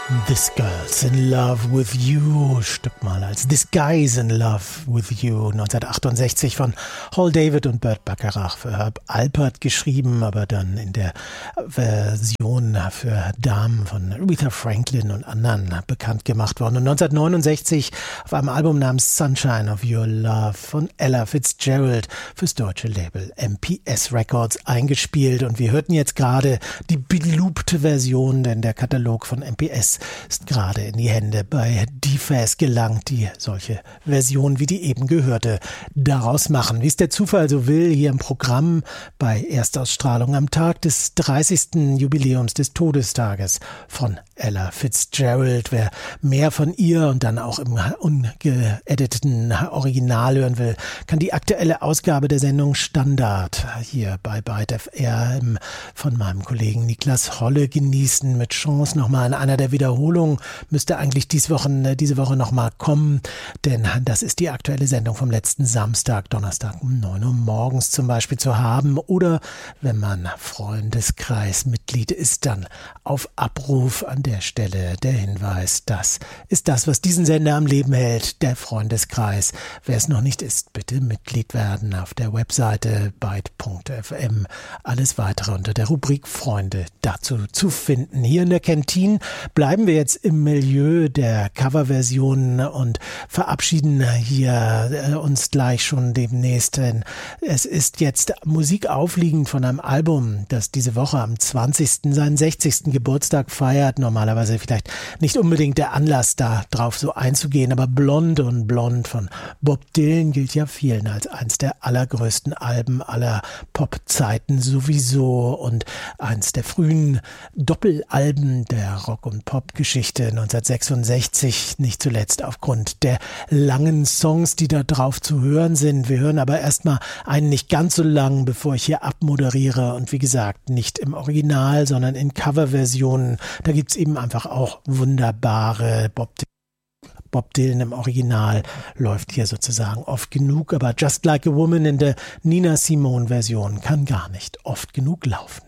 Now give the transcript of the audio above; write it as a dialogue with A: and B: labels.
A: This Girl's in Love with You, Stück mal als This Guy's in Love with You, 1968 von Hal David und Burt Bacharach für Herb Alpert geschrieben, aber dann in der Version für Damen von Aretha Franklin und anderen bekannt gemacht worden. Und 1969 auf einem Album namens Sunshine of Your Love von Ella Fitzgerald fürs deutsche Label MPS Records eingespielt. Und wir hörten jetzt gerade die beloopte Version, denn der Katalog von MPS ist gerade in die Hände bei DFAS gelangt, die solche Versionen wie die eben gehörte daraus machen. Wie es der Zufall so will, hier im Programm bei Erstausstrahlung am Tag des 30. Jubiläums des Todestages von Ella Fitzgerald. Wer mehr von ihr und dann auch im ungeediteten Original hören will, kann die aktuelle Ausgabe der Sendung Standard hier bei Byte FM von meinem Kollegen Niklas Holle genießen. Mit Chance nochmal in einer der Wiederholungen. Müsste eigentlich diese Woche nochmal kommen, denn das ist die aktuelle Sendung vom letzten Samstag, Donnerstag um 9 Uhr morgens zum Beispiel zu haben. Oder wenn man Freundeskreismitglied ist, dann auf Abruf. An der Stelle der Hinweis, das ist das, was diesen Sender am Leben hält, der Freundeskreis. Wer es noch nicht ist, bitte Mitglied werden auf der Webseite byte.fm. Alles weitere unter der Rubrik Freunde dazu zu finden. Hier in der Kantine bleiben wir jetzt im Milieu der Coverversionen und verabschieden hier uns gleich schon demnächst, denn es ist jetzt Musik aufliegend von einem Album, das diese Woche am 20. seinen 60. Geburtstag feiert. Normalerweise vielleicht nicht unbedingt der Anlass, da drauf so einzugehen, aber Blonde und Blond von Bob Dylan gilt ja vielen als eins der allergrößten Alben aller Pop-Zeiten sowieso und eins der frühen Doppelalben der Rock- und Pop-Geschichte 1966, nicht zuletzt aufgrund der langen Songs, die da drauf zu hören sind. Wir hören aber erstmal einen nicht ganz so lang, bevor ich hier abmoderiere und wie gesagt, nicht im Original, sondern in Coverversionen. Da gibt's eben einfach auch wunderbare Bob Dylan im Original läuft hier sozusagen oft genug, aber Just Like a Woman in der Nina Simone Version kann gar nicht oft genug laufen.